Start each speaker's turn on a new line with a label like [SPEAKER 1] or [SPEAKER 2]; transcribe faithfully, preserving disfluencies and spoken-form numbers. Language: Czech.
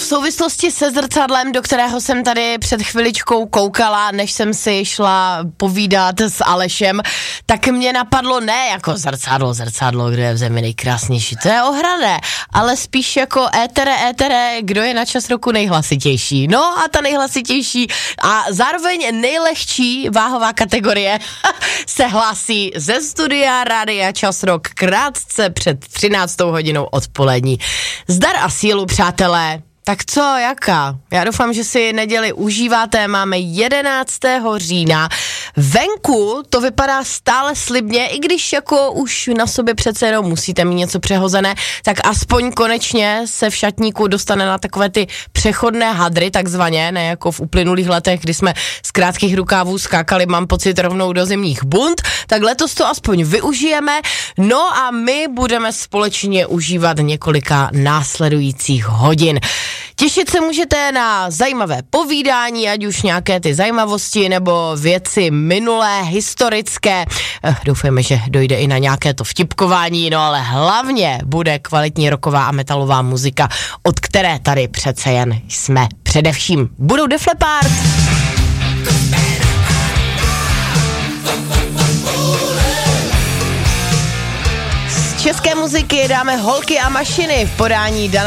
[SPEAKER 1] v souvislosti se zrcadlem, do kterého jsem tady před chviličkou koukala, než jsem si šla povídat s Alešem, tak mě napadlo ne jako zrcadlo, zrcadlo, kdo je v zemi nejkrásnější, to je ohrané, ale spíš jako étere, étere, kdo je na čas roku nejhlasitější. No a ta nejhlasitější a zároveň nejlehčí váhová kategorie se hlásí ze studia Rádia Čas Rok krátce před třináctou hodinou odpolední. Zdar a sílu, přátelé. Tak co, jaká? Já doufám, že si neděli užíváte, máme jedenáctého října. Venku to vypadá stále slibně, i když jako už na sobě přece jenom musíte mít něco přehozené, tak aspoň konečně se v šatníku dostane na takové ty přechodné hadry, takzvaně, ne jako v uplynulých letech, kdy jsme z krátkých rukávů skákali, mám pocit, rovnou do zimních bund, tak letos to aspoň využijeme, no a my budeme společně užívat několika následujících hodin. Těšit se můžete na zajímavé povídání, ať už nějaké ty zajímavosti nebo věci minulé, historické. Doufujeme, že dojde i na nějaké to vtipkování, no ale hlavně bude kvalitní rocková a metalová muzika, od které tady přece jen jsme především. Budou Def Leppard. Z české muziky dáme Holky a mašiny v podání